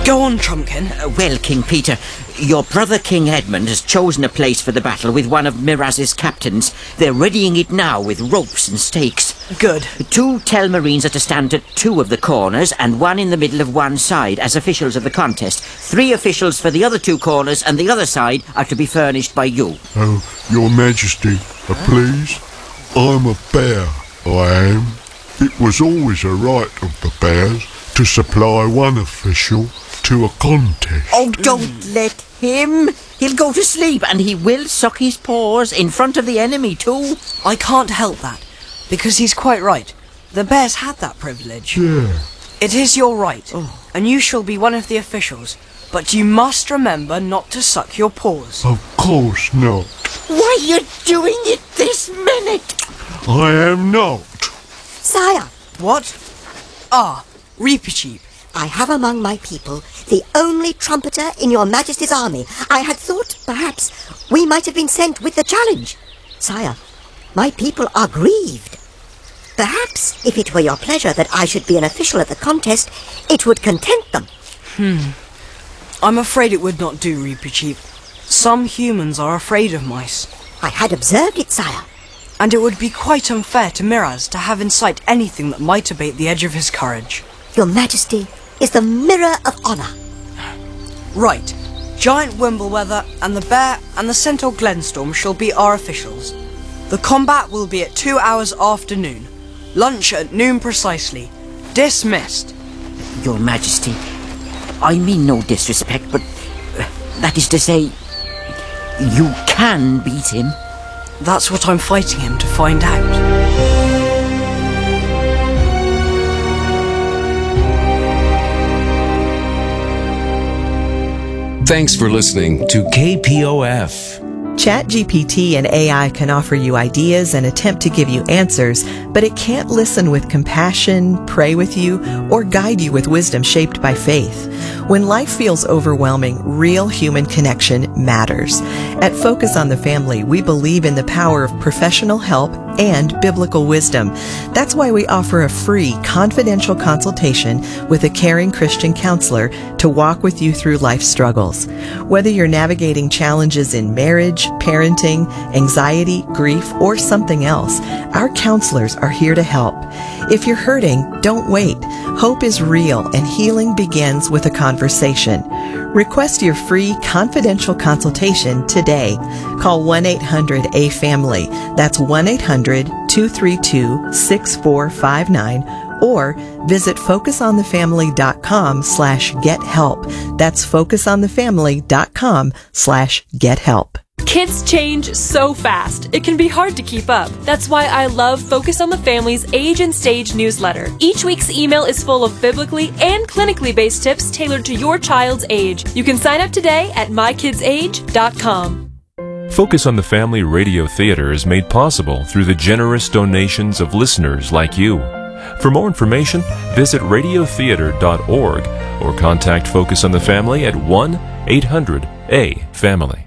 Go on, Trumpkin. Well, King Peter, your brother King Edmund has chosen a place for the battle with one of Miraz's captains. They're readying it now with ropes and stakes. Good. 2 Telmarines are to stand at 2 of the corners and 1 in the middle of one side as officials of the contest. 3 officials for the other 2 corners and the other side are to be furnished by you. Oh, Your Majesty, please. I'm a bear, I am. It was always a right of the bears to supply one official to a contest. Oh, don't let him. He'll go to sleep and he will suck his paws in front of the enemy too. I can't help that, because he's quite right. The bears had that privilege. Yeah. It is your right, and you shall be one of the officials, but you must remember not to suck your paws. Of course not. Why, you're doing it this minute. I am not. Sire, What? Ah, Reepicheep. I have among my people the only trumpeter in your Majesty's army. I had thought, perhaps, we might have been sent with the challenge. Sire, my people are grieved. Perhaps, if it were your pleasure that I should be an official at the contest, it would content them. I'm afraid it would not do, Reepicheep. Some humans are afraid of mice, I had observed it, sire. and it would be quite unfair to Miraz to have in sight anything that might abate the edge of his courage. Your Majesty is the mirror of honour. Right. Giant Wimbleweather and the Bear and the Centaur Glenstorm shall be our officials. The combat will be at 2 hours after noon. Lunch at noon precisely. Dismissed. Your Majesty, I mean no disrespect, but that is to say, you can beat him. That's what I'm fighting him to find out. Thanks for listening to KPOF. ChatGPT and AI can offer you ideas and attempt to give you answers, but it can't listen with compassion, pray with you, or guide you with wisdom shaped by faith. When life feels overwhelming, real human connection matters. At Focus on the Family, we believe in the power of professional help and biblical wisdom. That's why we offer a free, confidential consultation with a caring Christian counselor to walk with you through life's struggles. Whether you're navigating challenges in marriage, parenting, anxiety, grief, or something else, our counselors are here to help. If you're hurting, don't wait. Hope is real and healing begins with a conversation. Request your free confidential consultation today. Call 1-800-A-FAMILY. That's 1-800-232-6459 or visit focusonthefamily.com/gethelp. That's focusonthefamily.com/gethelp. Kids change so fast, it can be hard to keep up. That's why I love Focus on the Family's Age and Stage newsletter. Each week's email is full of biblically and clinically based tips tailored to your child's age. You can sign up today at mykidsage.com. Focus on the Family Radio Theater is made possible through the generous donations of listeners like you. For more information, visit radiotheater.org or contact Focus on the Family at 1-800-A-FAMILY.